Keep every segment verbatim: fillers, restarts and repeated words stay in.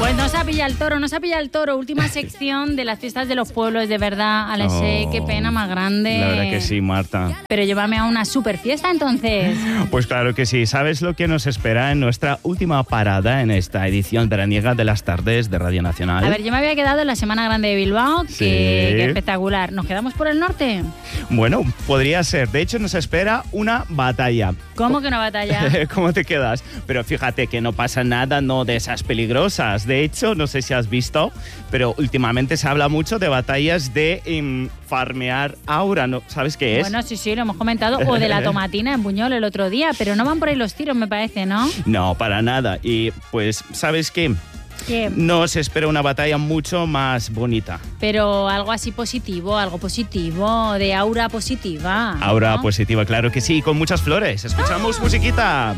Pues no se ha pillado el toro, no se ha pillado el toro. Última sección de las fiestas de los pueblos, de verdad. Alexei, oh, qué pena más grande. La verdad que sí, Marta. Pero llévame a una super fiesta entonces. Pues claro que sí. ¿Sabes lo que nos espera en nuestra última parada en esta edición veraniega de las tardes de Radio Nacional? A ver, yo me había quedado en la Semana Grande de Bilbao, que, sí. que espectacular. ¿Nos quedamos por el norte? Bueno, podría ser. De hecho, nos espera una batalla. ¿Cómo que una batalla? ¿Cómo te quedas? Pero fíjate que no pasa nada, no de esas peligrosas. De hecho, no sé si has visto, pero últimamente se habla mucho de batallas de um, farmear aura, ¿no? ¿Sabes qué es? Bueno, sí, sí, lo hemos comentado. O de la tomatina en Buñol el otro día, pero no van por ahí los tiros, me parece, ¿no? No, para nada. Y pues, ¿sabes qué? ¿Qué? Nos espera una batalla mucho más bonita. Pero algo así positivo, algo positivo, de aura positiva, ¿no? Aura positiva, claro que sí, con muchas flores. Escuchamos ¡ah! Musiquita.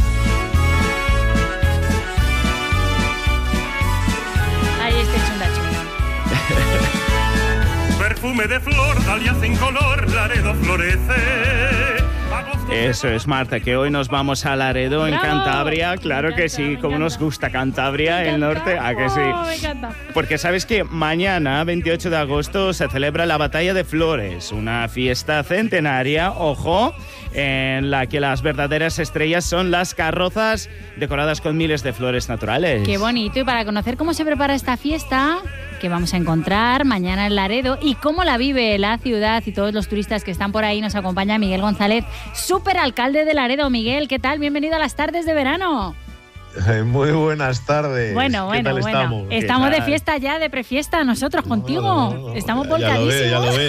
Ahí este chunda chunda. Perfume de flor, dalias en color, Laredo florece. Eso es, Marta, que hoy nos vamos a Laredo, en Cantabria. Claro encanta, que sí, como nos gusta Cantabria, el norte, ¿a que sí? Oh, me encanta. Porque sabes que mañana, veintiocho de agosto, se celebra la Batalla de Flores, una fiesta centenaria, ojo, en la que las verdaderas estrellas son las carrozas decoradas con miles de flores naturales. Qué bonito. Y para conocer cómo se prepara esta fiesta, que vamos a encontrar mañana en Laredo, y cómo la vive la ciudad y todos los turistas que están por ahí, nos acompaña Miguel González, superalcalde de Laredo. Miguel, ¿qué tal? Bienvenido a las tardes de verano. Muy buenas tardes. Bueno, bueno, ¿Qué tal bueno. estamos? Estamos de fiesta ya, de prefiesta, nosotros contigo. No, no, no. Estamos Ya lo volcadísimos. veo, ya lo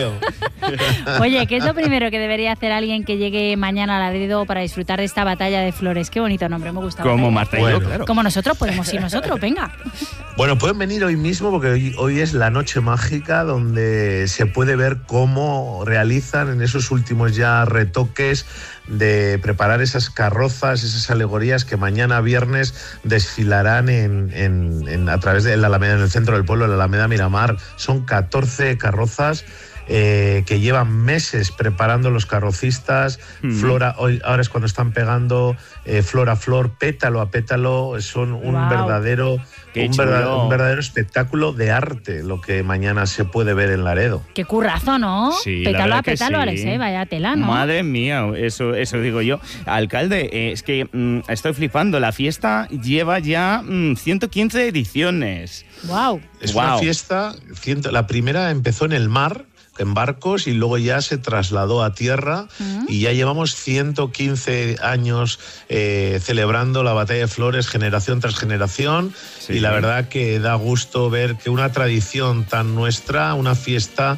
veo. Oye, ¿qué es lo primero que debería hacer alguien que llegue mañana a Laredo para disfrutar de esta batalla de flores? Qué bonito nombre, me gusta. Como Marta y bueno, yo, claro. Como nosotros, podemos ir nosotros, venga. Bueno, pueden venir hoy mismo porque hoy, hoy es la noche mágica donde se puede ver cómo realizan en esos últimos ya retoques de preparar esas carrozas, esas alegorías que mañana viernes desfilarán en, en, en, a través de la Alameda, en el centro del pueblo, la Alameda Miramar. Son catorce carrozas Eh, que llevan meses preparando los carrocistas, mm. flora, hoy, ahora es cuando están pegando eh, flor a flor, pétalo a pétalo, son un wow. verdadero Qué un, verdad, un verdadero espectáculo de arte lo que mañana se puede ver en Laredo. Qué currazo, ¿no? Sí, pétalo a que pétalo, sí. Alex, ¿eh? Vaya tela, ¿no? Madre mía, eso, eso digo yo. Alcalde, eh, es que mm, estoy flipando, la fiesta lleva ya mm, ciento quince ediciones. Wow. Es wow. una fiesta, la primera empezó en el mar, en barcos, y luego ya se trasladó a tierra, uh-huh. y ya llevamos ciento quince años eh, celebrando la Batalla de Flores generación tras generación, sí. Y la verdad que da gusto ver que una tradición tan nuestra, una fiesta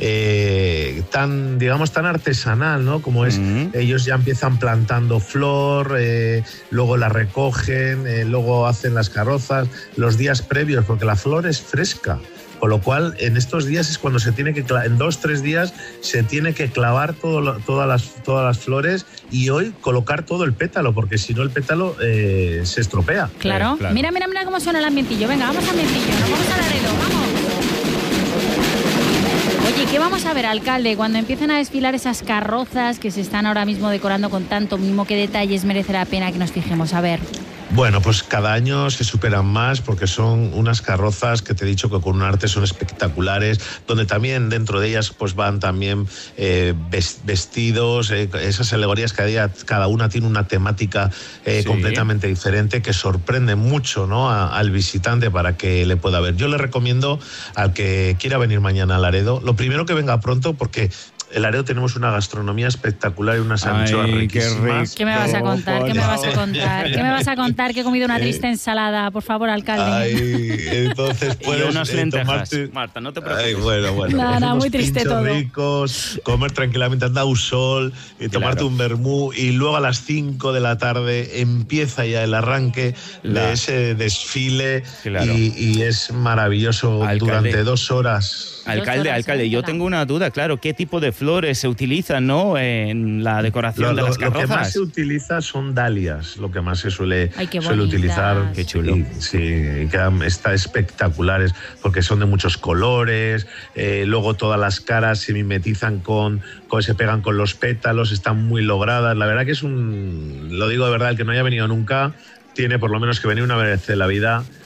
eh, tan, digamos, tan artesanal, ¿no? Como es, uh-huh. ellos ya empiezan plantando flor, eh, luego la recogen, eh, luego hacen las carrozas, los días previos, porque la flor es fresca. Con lo cual, en estos días es cuando se tiene que, en dos, tres días, se tiene que clavar todo lo, todas, las, todas las flores y hoy colocar todo el pétalo, porque si no el pétalo eh, se estropea. Claro. Eh, claro. Mira, mira, mira cómo suena el ambientillo. Venga, vamos al ambientillo, nos vamos a Laredo, vamos. Oye, ¿qué vamos a ver, alcalde? Cuando empiecen a desfilar esas carrozas que se están ahora mismo decorando con tanto mimo, ¿qué detalles merece la pena que nos fijemos? A ver. Bueno, pues cada año se superan más porque son unas carrozas que te he dicho que con un arte son espectaculares, donde también dentro de ellas pues van también eh, vestidos, eh, esas alegorías cada día, cada una tiene una temática eh, sí. completamente diferente que sorprende mucho, ¿no? a, al visitante para que le pueda ver. Yo le recomiendo al que quiera venir mañana a Laredo, lo primero que venga pronto porque en Laredo tenemos una gastronomía espectacular y unas anchoas riquísimas. ¿Qué me vas a contar? ¿Qué me vas a contar? ¿Qué me vas a contar? Que he comido una triste ensalada, por favor, alcalde. Ay, entonces puedes y unas lentejas. Tomarte... Marta, no te preocupes. Ay, bueno, bueno. Nada, nada, muy triste todo. Ricos, comer tranquilamente, andar un sol, y tomarte claro. un vermú y luego a las cinco de la tarde empieza ya el arranque claro. de ese desfile claro. y, y es maravilloso alcalde. Durante dos horas. Alcalde, alcalde, yo tengo una duda, claro, ¿qué tipo de flores se utilizan, ¿no? en la decoración lo, de las carrozas? Lo que más se utiliza son dalias, lo que más se suele, Ay, qué suele utilizar. Qué chulo. Y, sí, y quedan está espectaculares porque son de muchos colores, eh, luego todas las caras se mimetizan con, con, se pegan con los pétalos, están muy logradas. La verdad que es un, lo digo de verdad, el que no haya venido nunca tiene por lo menos que venir una vez en la vida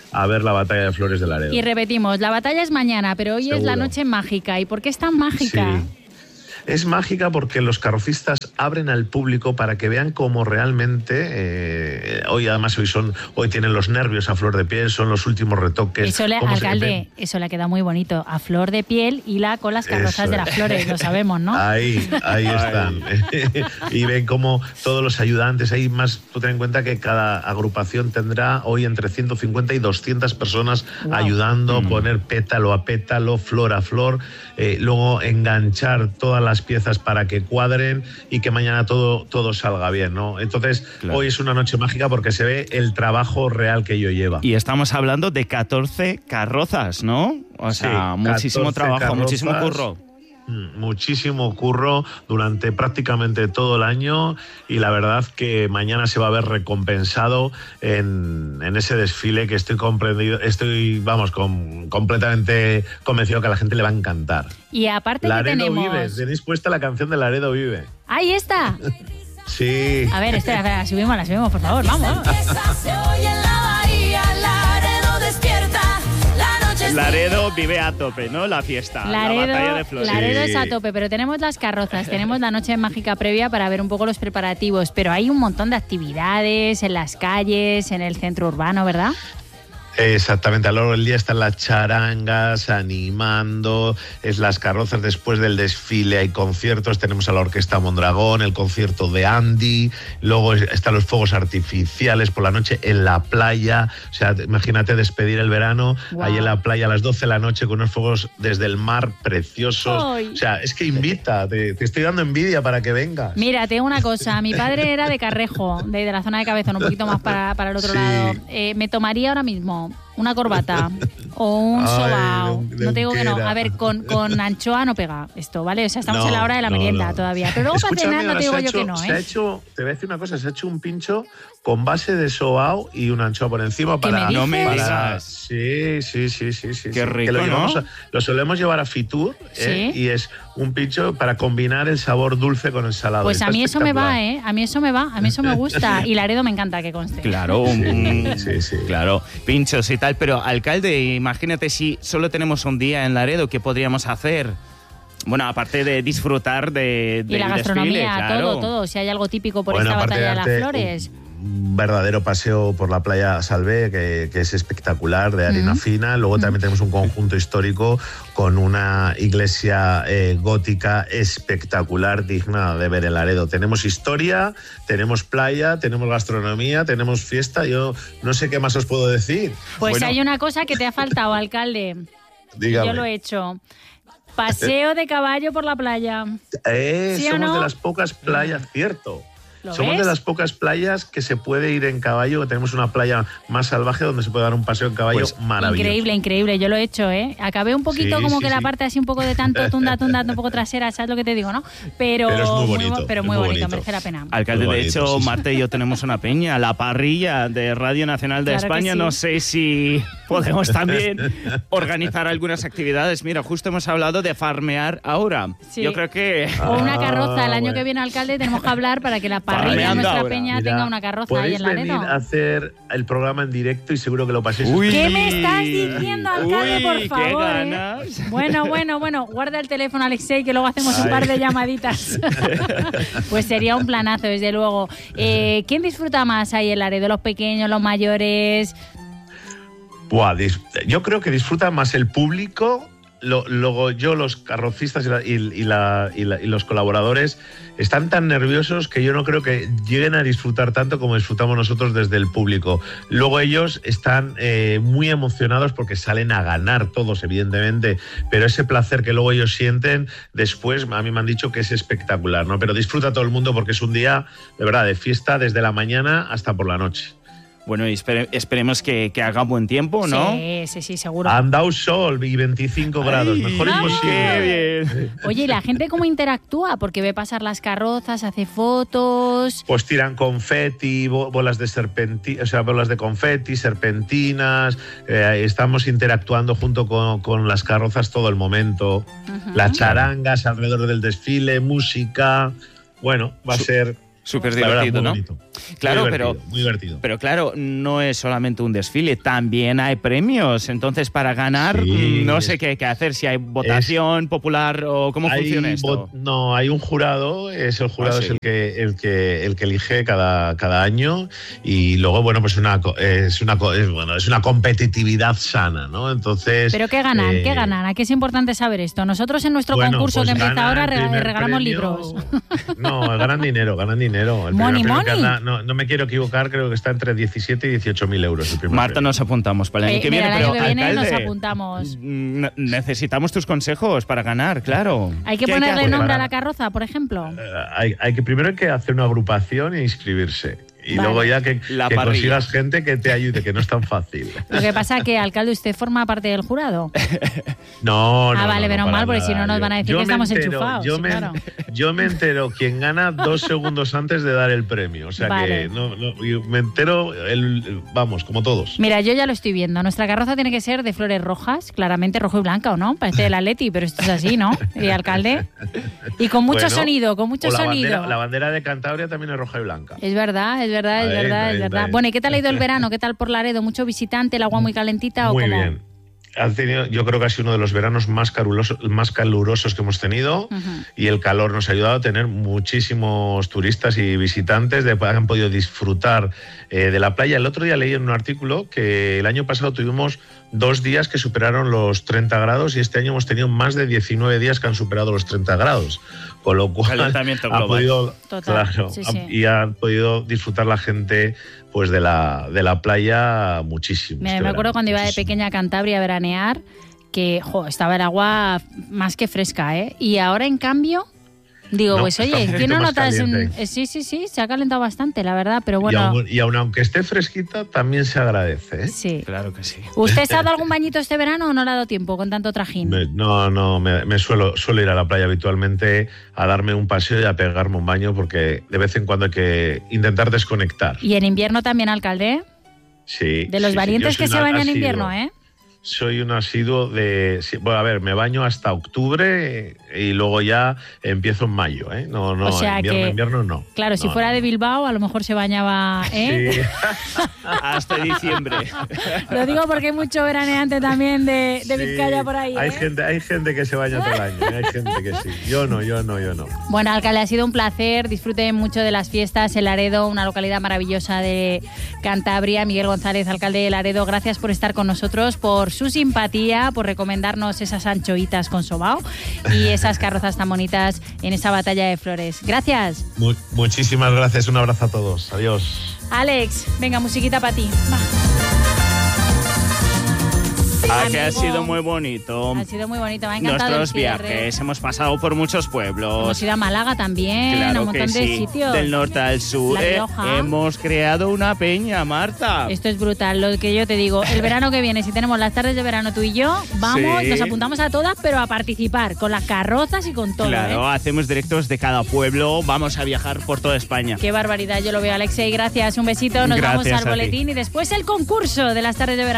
a ver la batalla de Flores de Laredo. Y repetimos, la batalla es mañana, pero hoy Seguro. es la noche mágica. ¿Y por qué es tan mágica? Sí. Es mágica porque los carrocistas abren al público para que vean cómo realmente, eh, hoy además hoy son hoy tienen los nervios a flor de piel, son los últimos retoques. Eso le, alcalde, eso le queda muy bonito, a flor de piel y la con las carrozas eso de las flores, lo sabemos, ¿no? Ahí, ahí están. Y ven cómo todos los ayudantes, hay más, tú ten en cuenta que cada agrupación tendrá hoy entre ciento cincuenta y doscientas personas wow. ayudando, mm. poner pétalo a pétalo, flor a flor, eh, luego enganchar todas las piezas para que cuadren y que mañana todo, todo salga bien, ¿no? Entonces, claro. hoy es una noche mágica porque se ve el trabajo real que ello lleva. Y estamos hablando de catorce carrozas, ¿no? O sea, sí, muchísimo trabajo, carrozas, muchísimo curro. Muchísimo curro durante prácticamente todo el año y la verdad que mañana se va a ver recompensado en, en ese desfile que estoy comprendido, estoy, vamos, con, completamente convencido que a la gente le va a encantar. Y aparte Laredo que tenemos... Vive, tenéis puesta la canción de Laredo Vive. ¡Ahí está! Sí. A ver, espera, espera, la subimos, la subimos, por favor, vamos. Laredo vive a tope, ¿no? La fiesta, Laredo, la batalla de Flores. Laredo sí. es a tope, pero tenemos las carrozas, tenemos la noche mágica previa para ver un poco los preparativos, pero hay un montón de actividades en las calles, en el centro urbano, ¿verdad? Exactamente, a lo largo del día están las charangas animando, es las carrozas, después del desfile hay conciertos, tenemos a la Orquesta Mondragón, el concierto de Andy, luego están los fuegos artificiales por la noche en la playa, o sea, imagínate despedir el verano, wow. ahí en la playa a las doce de la noche con unos fuegos desde el mar preciosos, ¡ay! O sea, es que invita, te, te estoy dando envidia para que vengas. Mira, te digo una cosa, mi padre era de Carrejo, de, de la zona de Cabezón, un poquito más para, para el otro sí. lado, eh, me tomaría ahora mismo una corbata o un sobao, no te digo que no, a ver, con, con anchoa no pega esto, ¿vale? O sea, estamos no, en la hora de la no, merienda no. todavía, pero luego para cenar no te digo yo hecho, que no, ¿eh? Se ha hecho, te voy a decir una cosa, se ha hecho un pincho con base de sobao y una anchoa por encima para... ¿Qué me no me dices? digas. Sí, sí, sí, sí, sí. Qué rico, que lo, ¿no? a, lo solemos llevar a Fitur, ¿eh? ¿Sí? Y es un pincho para combinar el sabor dulce con el salado. Pues Está a mí eso me va, ¿eh? A mí eso me va, a mí eso me gusta. Y Laredo me encanta que conste. Claro, un, sí, sí. claro, pinchos y tal. Pero, alcalde, imagínate si solo tenemos un día en Laredo, ¿qué podríamos hacer? Bueno, aparte de disfrutar de, de y la gastronomía, desfile, claro. todo, todo. Si hay algo típico por bueno, esta batalla de, de las flores. Un verdadero paseo por la playa Salvé, que, que es espectacular, de arena mm. fina. Luego mm. también tenemos un conjunto histórico con una iglesia eh, gótica espectacular, digna de ver en Laredo. Tenemos historia, tenemos playa, tenemos gastronomía, tenemos fiesta. Yo no sé qué más os puedo decir. Pues bueno. hay una cosa que te ha faltado, alcalde. Dígame. Yo lo he hecho. Paseo de caballo por la playa. Eh, ¿Sí somos no? de las pocas playas, cierto. ves? Somos de las pocas playas que se puede ir en caballo, que tenemos una playa más salvaje donde se puede dar un paseo en caballo pues, maravilloso. Increíble, increíble, yo lo he hecho, ¿eh? Acabé un poquito sí, como sí, que sí. la parte así un poco de tanto tunda, tunda, un poco trasera, ¿sabes lo que te digo, no? Pero, pero es muy bonito. Muy, pero muy, muy bonito, bonito, merece la pena. Alcalde, muy de bonito, hecho, sí, Marta y yo tenemos una peña, la parrilla de Radio Nacional de claro España. Sí. No sé si podemos también organizar algunas actividades. Mira, justo hemos hablado de farmear ahora. Sí. Yo creo que... O una carroza, el año bueno. que viene, alcalde, tenemos que hablar para que la parrilla de nuestra ahora. peña Mira, tenga una carroza ahí en Laredo. Podéis venir a hacer el programa en directo y seguro que lo paséis. Uy, ¿Qué me estás diciendo, alcalde, uy, por favor? Qué ganas. ¿eh? Bueno, bueno, bueno, guarda el teléfono, Alexei, que luego hacemos Ay. un par de llamaditas. Pues sería un planazo, desde luego. Eh, ¿Quién disfruta más ahí en Laredo? ¿Los pequeños, los mayores? Buah, yo creo que disfruta más el público. Lo, luego yo, los carrocistas y, la, y, y, la, y, la, y los colaboradores están tan nerviosos que yo no creo que lleguen a disfrutar tanto como disfrutamos nosotros desde el público. Luego ellos están eh, muy emocionados porque salen a ganar todos, evidentemente, pero ese placer que luego ellos sienten después, a mí me han dicho que es espectacular, ¿no? Pero disfruta todo el mundo porque es un día, de verdad, de fiesta desde la mañana hasta por la noche. Bueno, y espere, esperemos que, que haga buen tiempo, ¿no? Sí, sí, sí, seguro. Han dado sol y veinticinco grados, Ay, mejor imposible. Bien. Oye, ¿y la gente cómo interactúa? Porque ve pasar las carrozas, hace fotos... Pues tiran confeti, bolas de serpenti, o sea, bolas de confeti, serpentinas, eh, estamos interactuando junto con, con las carrozas todo el momento, uh-huh. las charangas alrededor del desfile, música, bueno, va a ser... Súper La verdad, divertido, muy ¿no? bonito. Claro, muy pero, divertido, muy divertido. pero claro, no es solamente un desfile, también hay premios. Entonces, para ganar, Sí, mm, no es- sé qué, qué hacer, si hay votación popular o cómo Hay funciona esto. vo- No, hay un jurado, es el jurado Ah, sí. es el que el que el que elige cada, cada año y luego bueno pues una co- es una co- es, bueno es una competitividad sana, ¿no? Entonces. ¿Pero qué ganan? eh, ¿Qué ganan? Aquí es importante saber esto. Nosotros en nuestro bueno, concurso pues que empieza ganan ahora el rega- primer regalamos premio. libros. No, ganan dinero, ganan dinero. El Money, primer premio que money. anda- no, no me quiero equivocar, creo que está entre diecisiete y dieciocho mil euros el primer Marta, premio. nos apuntamos para el año Eh, que mira, viene, el año pero que viene nos alcalde, apuntamos. mm, necesitamos tus consejos para ganar, claro. Hay que ¿Qué ponerle hacer? nombre a Para- la carroza, por ejemplo. Eh, hay, hay que primero hay que hacer una agrupación e inscribirse. Y Vale. luego ya que, La que parrilla. consigas gente que te ayude, que no es tan fácil. Lo que pasa es que, alcalde, usted forma parte del jurado. No, no. Ah, vale, no, no, menos para mal, porque si nada. no nos Yo- van a decir yo que me estamos entero, enchufados, Yo, sí, me, claro. yo me entero quien gana dos segundos antes de dar el premio. O sea Vale. que no, no, yo me entero, el, el- vamos, como todos. Mira, yo ya lo estoy viendo. Nuestra carroza tiene que ser de flores rojas, claramente rojo y blanca, ¿o no? Parece el Atleti, pero esto es así, ¿no? Y alcalde. Y con mucho Bueno, sonido, con mucho o la sonido. bandera, la bandera de Cantabria también es roja y blanca. Es verdad, es verdad, es Ahí, verdad, ahí, es verdad. ahí. Bueno, ¿y qué tal ha ido el verano? ¿Qué tal por Laredo? ¿Mucho visitante? ¿El agua muy calentita o Muy cómo? bien. Han tenido, yo creo que ha sido uno de los veranos más calurosos, más calurosos que hemos tenido Ujú. y el calor nos ha ayudado a tener muchísimos turistas y visitantes de, han podido disfrutar eh, de la playa. El otro día leí en un artículo que el año pasado tuvimos dos días que superaron los treinta grados y este año hemos tenido más de diecinueve días que han superado los treinta grados. Con lo cual Calentamiento ha global. podido, Total, claro, sí, ha- sí. y ha podido disfrutar la gente pues de la, de la playa muchísimo. Me, este me acuerdo verano, cuando iba de muchísimo. pequeña a Cantabria a veranear, que jo, estaba el agua más que fresca, ¿eh? Y ahora, en cambio, digo, No, pues está oye, un ¿qué poquito no más notas? un- caliente. eh, Sí, sí, sí, se ha calentado bastante, la verdad, pero Y bueno. aun, y aun aunque esté fresquita, también se agradece. ¿eh? Sí. Claro que sí. ¿Usted se ha dado algún bañito este verano o no le ha dado tiempo con tanto trajín? Me- no, no, me, me suelo, suelo ir a la playa habitualmente a darme un paseo y a pegarme un baño porque de vez en cuando hay que intentar desconectar. Y en invierno también, alcalde. Sí, De los sí, sí, valientes yo soy que se un bañan en asiduo. invierno, ¿eh? Soy un asiduo de... sí, bueno, a ver, me baño hasta octubre y luego ya empiezo en mayo, ¿eh? No, no, O sea invierno, que- invierno no. Claro, si No, fuera no. de Bilbao, a lo mejor se bañaba, ¿eh? Sí. Hasta diciembre. Lo digo porque hay mucho veraneante también de, de Sí, Vizcaya por ahí, Hay ¿eh? gente, hay gente que se baña todo el año, ¿eh? Hay gente que sí. Yo no, yo no, yo no. Bueno, alcalde, ha sido un placer. Disfruten mucho de las fiestas en Laredo, una localidad maravillosa de Cantabria. Miguel González, alcalde de Laredo, gracias por estar con nosotros, por su simpatía, por recomendarnos esas anchoitas con sobao y esas carrozas tan bonitas en esa batalla de flores. Gracias. Mu- muchísimas gracias, un abrazo a todos. Adiós. Alex, venga, musiquita para ti. Va. Ah, que ha Amigo. sido muy bonito. Ha sido muy bonito, me ha encantado Nuestros el cierre. viajes, hemos pasado por muchos pueblos. Hemos ido a Málaga también, a Claro un montón que de sí. sitios. Del norte al sur. La eh, Rioja. hemos creado una peña, Marta. Esto es brutal, lo que yo te digo. El verano que viene, si tenemos las tardes de verano tú y yo, vamos, Sí. nos apuntamos a todas, pero a participar, con las carrozas y con todo. Claro, ¿eh? hacemos directos de cada pueblo. Vamos a viajar por toda España. Qué barbaridad, yo lo veo, Alexei. Gracias, un besito. Nos Gracias vamos a al ti. boletín y después el concurso de las tardes de verano.